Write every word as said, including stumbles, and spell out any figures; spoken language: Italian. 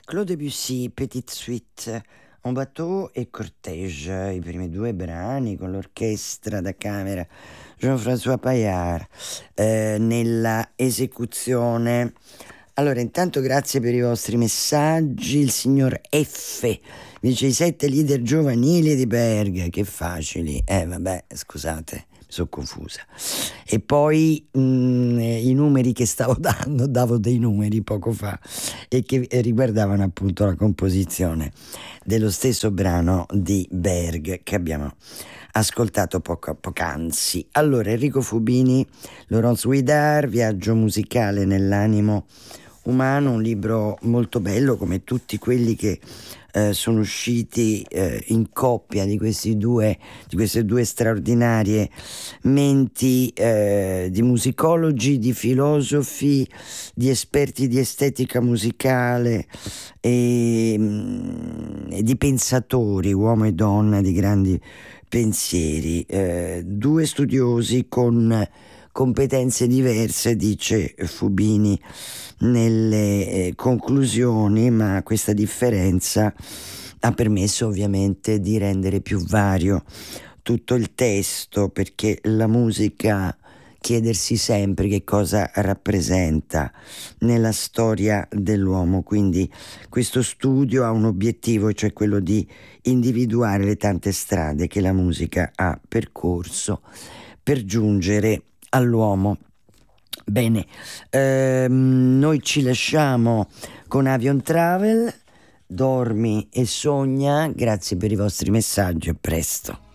Claude Debussy, Petite Suite, Un bateau e cortège, i primi due brani con l'orchestra da camera Jean-François Paillard, eh, nella esecuzione. Allora, intanto grazie per i vostri messaggi. Il signor F dice i sette leader giovanili di Berg, che facili. Eh vabbè, scusate, mi sono confusa. E poi mh, i numeri che stavo dando, davo dei numeri poco fa e che riguardavano appunto la composizione dello stesso brano di Berg che abbiamo ascoltato poco, poc'anzi. Allora, Enrico Fubini, Laurence Ouidar, Viaggio musicale nell'animo umano, un libro molto bello come tutti quelli che eh, sono usciti eh, in coppia di questi due di queste due straordinarie menti eh, di musicologi, di filosofi, di esperti di estetica musicale e, e di pensatori, uomo e donna di grandi pensieri, eh, due studiosi con competenze diverse, dice Fubini nelle eh, conclusioni, ma questa differenza ha permesso ovviamente di rendere più vario tutto il testo, perché la musica, chiedersi sempre che cosa rappresenta nella storia dell'uomo, quindi questo studio ha un obiettivo, cioè quello di individuare le tante strade che la musica ha percorso per giungere all'uomo. Bene, ehm, noi ci lasciamo con Avion Travel, dormi e sogna, grazie per i vostri messaggi, a presto.